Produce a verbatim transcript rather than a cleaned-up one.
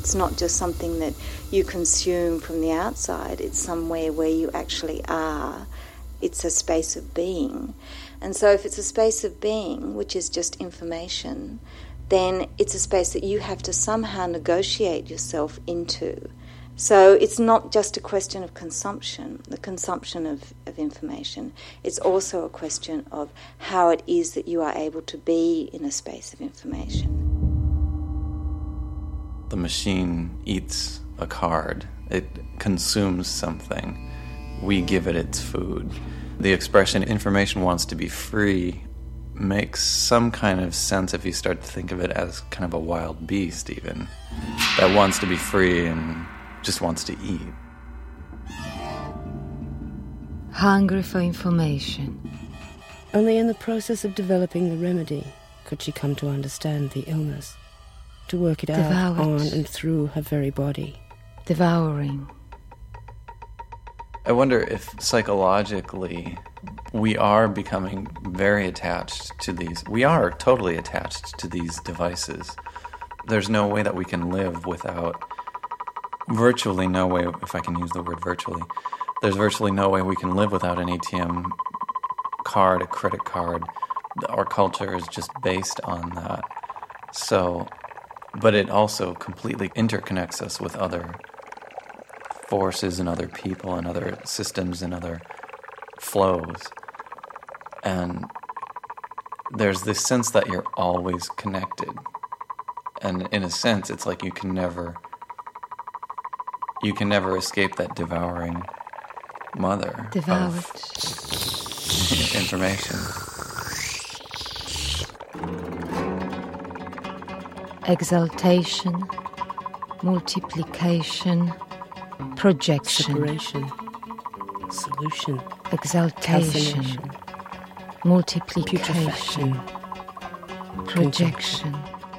It's not just something that you consume from the outside. It's somewhere where you actually are. It's a space of being. And so if it's a space of being, which is just information, then it's a space that you have to somehow negotiate yourself into. So it's not just a question of consumption, the consumption of, of information. It's also a question of how it is that you are able to be in a space of information. The machine eats a card. It consumes something. We give it its food. The expression information wants to be free makes some kind of sense if you start to think of it as kind of a wild beast even, that wants to be free and just wants to eat. Hungry for information. Only in the process of developing the remedy could she come to understand the illness, to work it Devoured. out on and through her very body. Devouring. I wonder if psychologically we are becoming very attached to these. We are totally attached to these devices. There's no way that we can live without, virtually no way, if I can use the word virtually, there's virtually no way we can live without an A T M card, a credit card. Our culture is just based on that. So, but it also completely interconnects us with other forces and other people and other systems and other flows. And there's this sense that you're always connected. And in a sense, it's like you can never, you can never escape that devouring mother Devoured. of information. Exaltation, multiplication, projection. Separation. Solution. Exaltation, Calcination. multiplication, Putrefaction. projection.